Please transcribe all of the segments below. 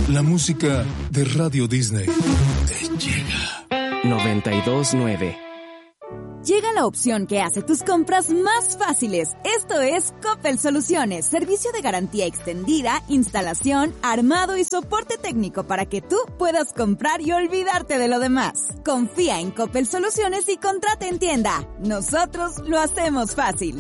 La música de Radio Disney te llega. 92.9. Llega la opción que hace tus compras más fáciles. Esto es Coppel Soluciones, servicio de garantía extendida, instalación, armado y soporte técnico para que tú puedas comprar y olvidarte de lo demás. Confía en Coppel Soluciones y contrata en tienda. Nosotros lo hacemos fácil.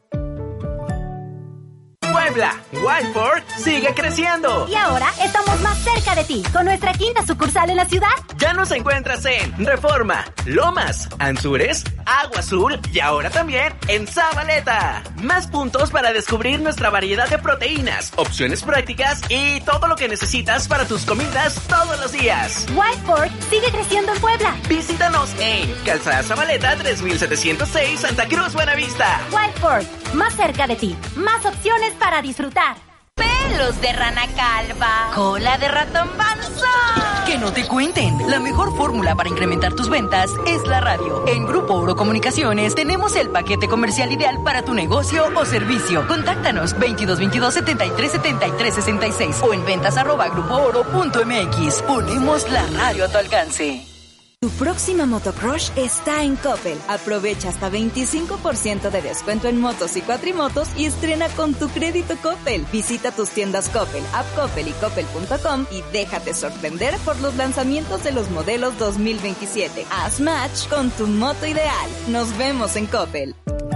Puebla, Wildford sigue creciendo. Y ahora estamos más cerca de ti, con nuestra quinta sucursal en la ciudad. Ya nos encuentras en Reforma, Lomas, Anzures, Agua Azul y ahora también en Zabaleta. Más puntos para descubrir nuestra variedad de proteínas, opciones prácticas y todo lo que necesitas para tus comidas todos los días. Wildford sigue creciendo en Puebla. Visítanos en Calzada Zabaleta 3706, Santa Cruz, Buenavista. Wildford, más cerca de ti, más opciones para disfrutar. Pelos de rana calva, cola de ratón panzón. Que no te cuenten. La mejor fórmula para incrementar tus ventas es la radio. En Grupo Oro Comunicaciones tenemos el paquete comercial ideal para tu negocio o servicio. Contáctanos 2222-737366 o en ventas@grupooro.mx. Ponemos la radio a tu alcance. Tu próxima motocross está en Coppel. Aprovecha hasta 25% de descuento en motos y cuatrimotos y estrena con tu crédito Coppel. Visita tus tiendas Coppel, App Coppel y Coppel.com y déjate sorprender por los lanzamientos de los modelos 2027. Haz match con tu moto ideal. Nos vemos en Coppel.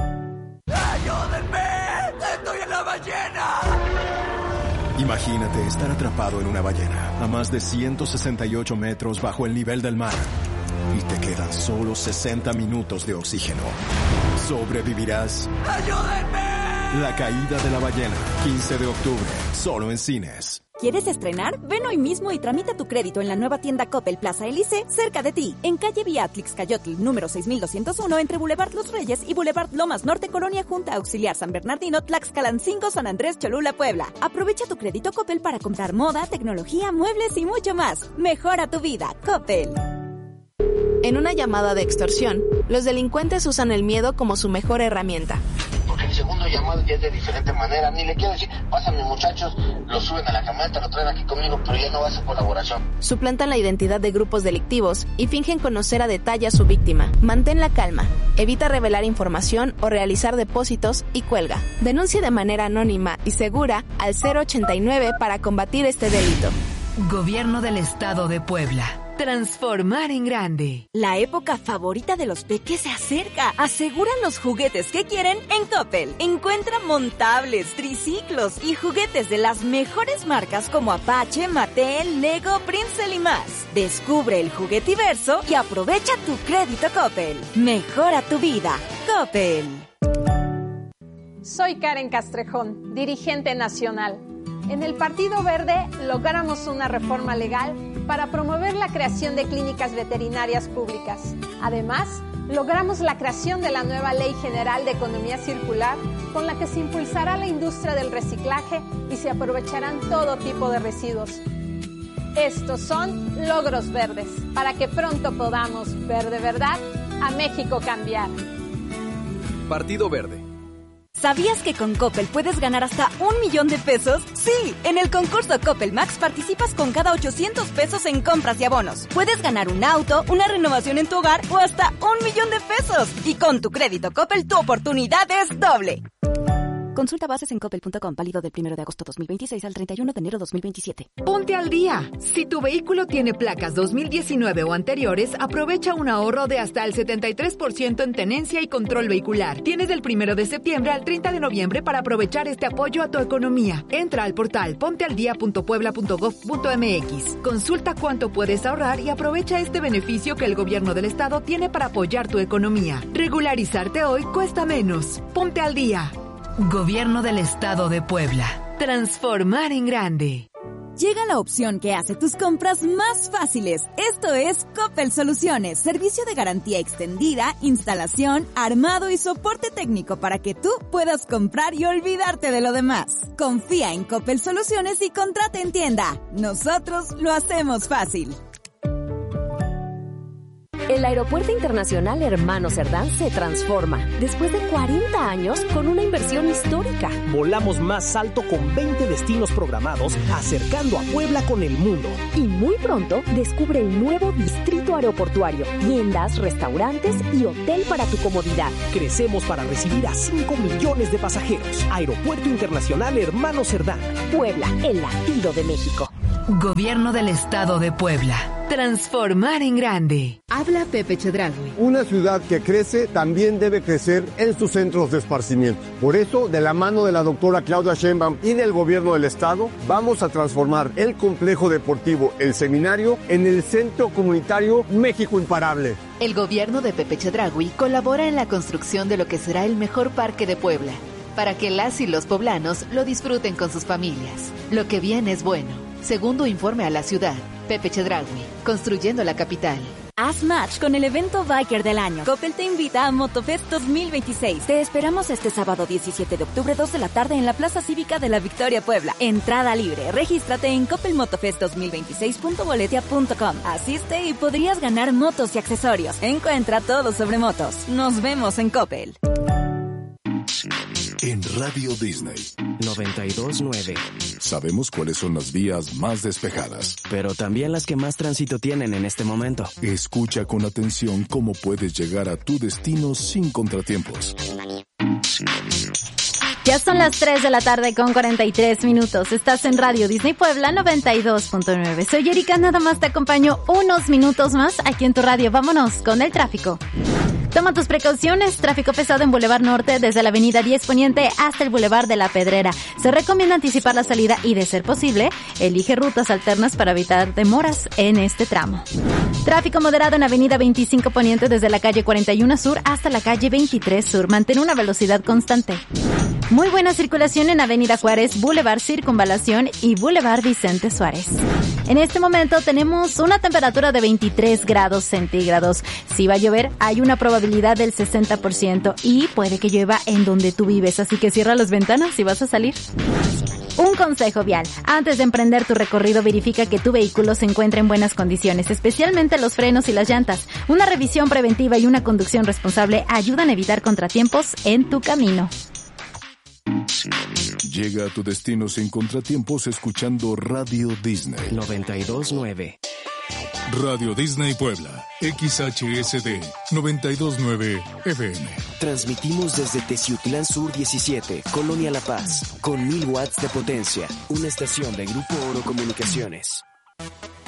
¡Ayúdenme! ¡Estoy en la ballena! Imagínate estar atrapado en una ballena a más de 168 metros bajo el nivel del mar. Y te quedan solo 60 minutos de oxígeno. ¿Sobrevivirás? ¡Ayúdenme! La caída de la ballena, 15 de octubre, solo en cines. ¿Quieres estrenar? Ven hoy mismo y tramita tu crédito en la nueva tienda Coppel Plaza Elise, cerca de ti, en calle Beatrix Cayotl, número 6201, entre Boulevard Los Reyes y Boulevard Lomas Norte, Colonia Junta Auxiliar San Bernardino, Tlaxcalancingo, San Andrés, Cholula, Puebla. Aprovecha tu crédito Coppel para comprar moda, tecnología, muebles y mucho más. Mejora tu vida, Coppel. En una llamada de extorsión, los delincuentes usan el miedo como su mejor herramienta. Porque el segundo llamado ya es de diferente manera. Ni le quiero decir, pásame muchachos, lo suben a la camioneta, lo traen aquí conmigo, pero ya no va a ser colaboración. Suplantan la identidad de grupos delictivos y fingen conocer a detalle a su víctima. Mantén la calma, evita revelar información o realizar depósitos y cuelga. Denuncia de manera anónima y segura al 089 para combatir este delito. Gobierno del Estado de Puebla. Transformar en grande. La época favorita de los peques se acerca. Aseguran los juguetes que quieren en Coppel. Encuentra montables, triciclos y juguetes de las mejores marcas como Apache, Mattel, Lego, Princeton y más. Descubre el juguetiverso y aprovecha tu crédito Coppel. Mejora tu vida. Coppel. Soy Karen Castrejón, dirigente nacional. En el Partido Verde logramos una reforma legal para promover la creación de clínicas veterinarias públicas. Además, logramos la creación de la nueva Ley General de Economía Circular, con la que se impulsará la industria del reciclaje y se aprovecharán todo tipo de residuos. Estos son logros verdes, para que pronto podamos ver de verdad a México cambiar. Partido Verde. ¿Sabías que con Coppel puedes ganar hasta 1 millón de pesos? Sí, en el concurso Coppel Max participas con cada 800 pesos en compras y abonos. Puedes ganar un auto, una renovación en tu hogar o hasta 1 millón de pesos. Y con tu crédito Coppel, tu oportunidad es doble. Consulta bases en coppel.com, válido del 1 de agosto 2026 al 31 de enero 2027. Ponte al día. Si tu vehículo tiene placas 2019 o anteriores, aprovecha un ahorro de hasta el 73% en tenencia y control vehicular. Tienes del 1 de septiembre al 30 de noviembre para aprovechar este apoyo a tu economía. Entra al portal pontealdia.puebla.gov.mx. Consulta cuánto puedes ahorrar y aprovecha este beneficio que el gobierno del estado tiene para apoyar tu economía. Regularizarte hoy cuesta menos. Ponte al día. Gobierno del Estado de Puebla. Transformar en grande. Llega la opción que hace tus compras más fáciles. Esto es Coppel Soluciones, servicio de garantía extendida, instalación, armado y soporte técnico para que tú puedas comprar y olvidarte de lo demás. Confía en Coppel Soluciones y contrata en tienda. Nosotros lo hacemos fácil. El Aeropuerto Internacional Hermano Cerdán se transforma después de 40 años con una inversión histórica. Volamos más alto con 20 destinos programados, acercando a Puebla con el mundo. Y muy pronto descubre el nuevo distrito aeroportuario, tiendas, restaurantes y hotel para tu comodidad. Crecemos para recibir a 5 millones de pasajeros. Aeropuerto Internacional Hermano Cerdán. Puebla, el latido de México. Gobierno del Estado de Puebla. Transformar en grande. Habla Pepe Chedraui. Una ciudad que crece también debe crecer en sus centros de esparcimiento. Por eso, de la mano de la doctora Claudia Sheinbaum y del gobierno del estado, vamos a transformar el complejo deportivo El Seminario en el Centro Comunitario México Imparable. El gobierno de Pepe Chedraui colabora en la construcción de lo que será el mejor parque de Puebla, para que las y los poblanos lo disfruten con sus familias. Lo que viene es bueno. Segundo informe a la ciudad, Pepe Chedraui, construyendo la capital. Haz match con el evento Biker del año. Coppel te invita a Motofest 2026. Te esperamos este sábado 17 de octubre, 2 de la tarde en la Plaza Cívica de la Victoria, Puebla. Entrada libre. Regístrate en coppelmotofest2026.boletia.com. Asiste y podrías ganar motos y accesorios. Encuentra todo sobre motos. Nos vemos en Coppel. En Radio Disney 92.9. Sabemos cuáles son las vías más despejadas, pero también las que más tránsito tienen en este momento. Escucha con atención cómo puedes llegar a tu destino sin contratiempos. Ya son las 3 de la tarde con 43 minutos. Estás en Radio Disney Puebla 92.9. Soy Erika, nada más te acompaño unos minutos más aquí en tu radio. Vámonos con el tráfico. Toma tus precauciones. Tráfico pesado en Boulevard Norte desde la avenida 10 Poniente hasta el Boulevard de la Pedrera. Se recomienda anticipar la salida y, de ser posible, elige rutas alternas para evitar demoras en este tramo. Tráfico moderado en avenida 25 Poniente desde la calle 41 Sur hasta la calle 23 Sur. Mantén una velocidad constante. Muy buena circulación en avenida Juárez, Boulevard Circunvalación y Boulevard Vicente Suárez. En este momento tenemos una temperatura de 23 grados centígrados. Si va a llover, hay una probabilidad del 60% y puede que llueva en donde tú vives, así que cierra las ventanas si vas a salir. Un consejo vial. Antes de emprender tu recorrido, verifica que tu vehículo se encuentre en buenas condiciones, especialmente los frenos y las llantas. Una revisión preventiva y una conducción responsable ayudan a evitar contratiempos en tu camino. Llega a tu destino sin contratiempos escuchando Radio Disney 92.9. Radio Disney Puebla, XHSD 92.9 FM. Transmitimos desde Teciutlán Sur 17, Colonia La Paz, con 1000 watts de potencia. Una estación de Grupo Oro Comunicaciones.